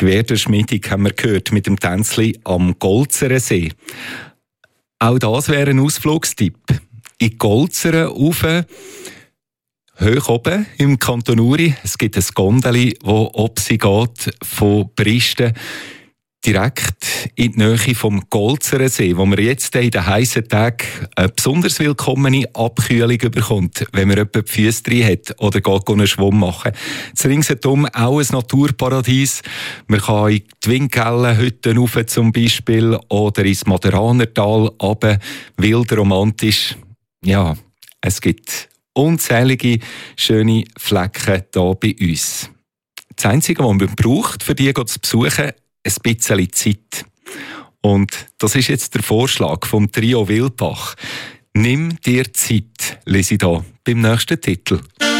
Gewerderschmiedung haben wir gehört mit dem Tänzli am Golzerer See. Auch das wäre ein Ausflugstipp. In Golzeren rauf, hoch oben im Kanton Uri. Es gibt ein Gondeli, das ob sie geht von Bristen direkt in die Nähe vom Golzerer See, wo man jetzt in den heissen Tagen eine besonders willkommene Abkühlung bekommt, wenn man etwa die Füsse drin hat oder geht einen Schwamm machen. Das ringsherum auch ein Naturparadies. Man kann in die Windgellenhütten rauf zum Beispiel oder ins Maderanertal runter, wild romantisch. Ja, es gibt unzählige schöne Flecken hier bei uns. Das Einzige, was man braucht, für die zu besuchen, ein bisschen Zeit. Und das ist jetzt der Vorschlag vom Trio Wildbach. Nimm dir Zeit, lese ich hier beim nächsten Titel.